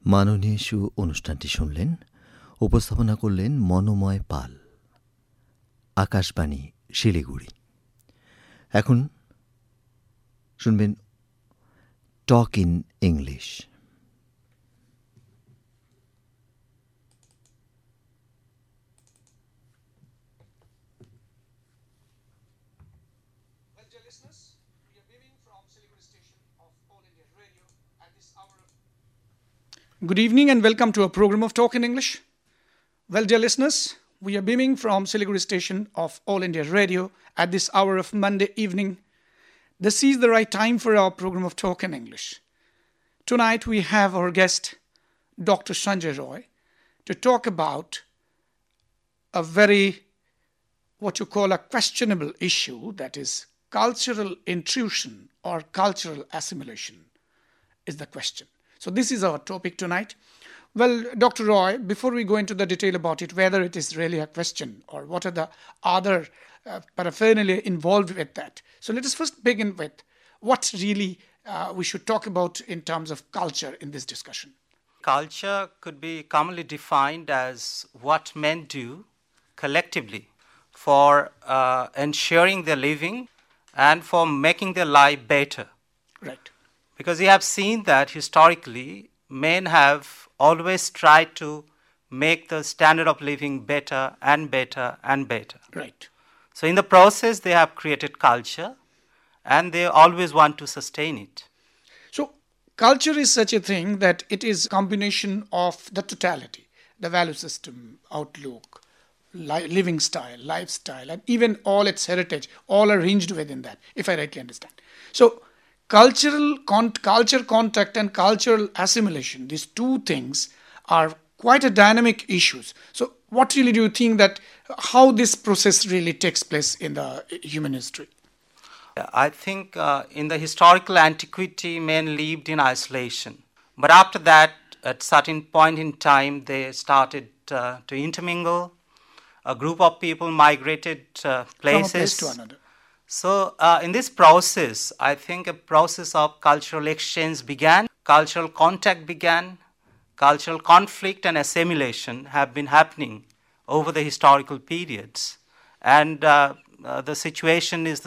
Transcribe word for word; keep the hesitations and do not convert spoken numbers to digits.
মাননীয়সু অনুষ্ঠানটি শুনলেন, উপস্থাপনা করলেন মনোময় পাল। আকাশবাণী শিলিগুড়ি। এখন শুনবেন talk in English. Good evening and welcome to a program of Talk in English. Well, dear listeners, we are beaming from Siliguri station of All India Radio at this hour of Monday evening. This is the right time for our program of Talk in English. Tonight we have our guest, Doctor Sanjay Roy, to talk about a very, what you call a questionable issue, that is cultural intrusion or cultural assimilation is the question. So this is our topic tonight. Well, Doctor Roy, before we go into the detail about it, whether it is really a question or what are the other uh, paraphernalia involved with that. So let us first begin with what really uh, we should talk about in terms of culture in this discussion. Culture could be commonly defined as what men do collectively for uh, ensuring their living and for making their life better. Right. Because we have seen that historically, men have always tried to make the standard of living better and better and better. Right. So in the process, they have created culture and they always want to sustain it. So culture is such a thing that it is a combination of the totality, the value system, outlook, li- living style, lifestyle, and even all its heritage, all arranged within that, if I rightly understand. So Cultural con- culture contact and cultural assimilation, these two things are quite a dynamic issues. So what really do you think that how this process really takes place in the human history? I think uh, in the historical antiquity, men lived in isolation. But after that, at certain point in time, they started uh, to intermingle. A group of people migrated uh, places. From a place to another. So uh, in this process, I think a process of cultural exchange began, cultural contact began, cultural conflict and assimilation have been happening over the historical periods. And uh, uh, the situation is